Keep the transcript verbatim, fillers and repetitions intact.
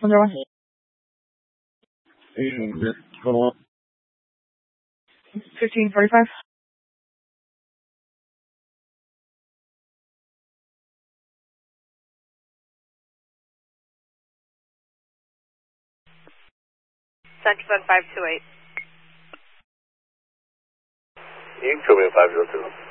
Thunder one. fifteen forty-five. Central five two eight. You can come in five zero two.